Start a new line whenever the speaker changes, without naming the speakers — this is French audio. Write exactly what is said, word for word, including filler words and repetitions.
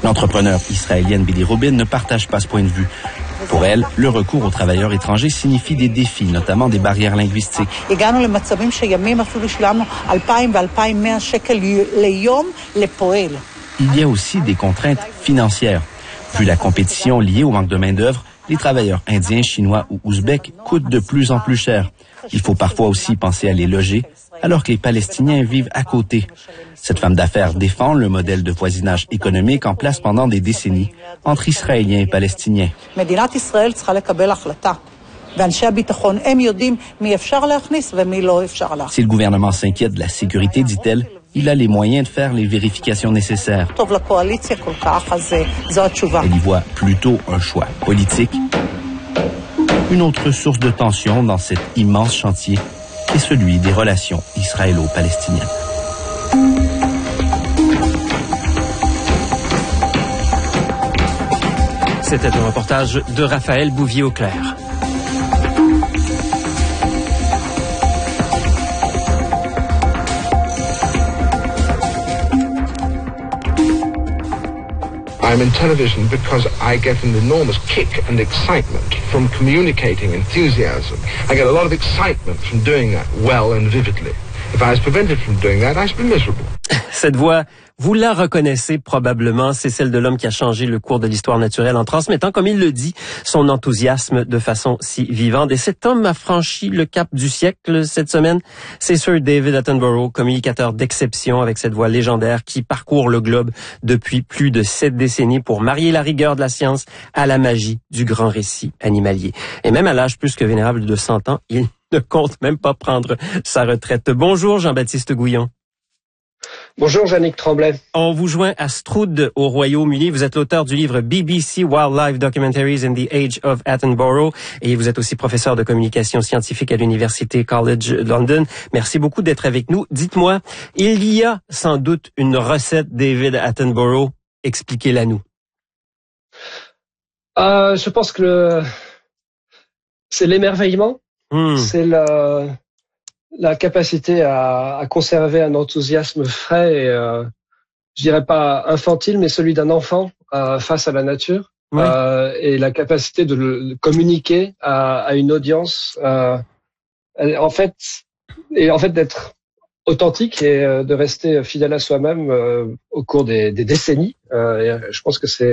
L'entrepreneur israélienne Billy Rubin ne partage pas ce point de vue. Pour elle, le recours aux travailleurs étrangers signifie des défis, notamment des barrières linguistiques. Il y a aussi des contraintes financières. Vu la compétition liée au manque de main-d'œuvre, les travailleurs indiens, chinois ou ouzbeks coûtent de plus en plus cher. Il faut parfois aussi penser à les loger, alors que les Palestiniens vivent à côté. Cette femme d'affaires défend le modèle de voisinage économique en place pendant des décennies entre Israéliens et Palestiniens. Si le gouvernement s'inquiète de la sécurité, dit-elle, il a les moyens de faire les vérifications nécessaires. Elle y voit plutôt un choix politique. Une autre source de tension dans cet immense chantier est celui des relations israélo-palestiniennes.
C'était un reportage de Raphaël Bouvier-Auclair.
I'm in television because I get an enormous kick and excitement from communicating enthusiasm. I get a lot of excitement from doing that well and vividly. If I was prevented from doing that, I should be miserable.
Cette voix, vous la reconnaissez probablement, c'est celle de l'homme qui a changé le cours de l'histoire naturelle en transmettant, comme il le dit, son enthousiasme de façon si vivante. Et cet homme a franchi le cap du siècle cette semaine. C'est Sir David Attenborough, communicateur d'exception avec cette voix légendaire qui parcourt le globe depuis plus de sept décennies pour marier la rigueur de la science à la magie du grand récit animalier. Et même à l'âge plus que vénérable de cent ans, il ne compte même pas prendre sa retraite. Bonjour Jean-Baptiste Gouillon.
Bonjour Yannick Tremblay.
On vous joint à Stroud au Royaume-Uni. Vous êtes l'auteur du livre B B C Wildlife Documentaries in the Age of Attenborough et vous êtes aussi professeur de communication scientifique à l'Université College London. Merci beaucoup d'être avec nous. Dites-moi, il y a sans doute une recette David Attenborough. Expliquez-la nous.
Euh, je pense que le... c'est l'émerveillement. Hmm. C'est la... la capacité à, à conserver un enthousiasme frais et, euh, je dirais pas infantile, mais celui d'un enfant euh, face à la nature, oui. euh, et la capacité de le communiquer à, à une audience, euh, en fait, et en fait d'être authentique et de rester fidèle à soi-même euh, au cours des, des décennies. Euh, et je pense que c'est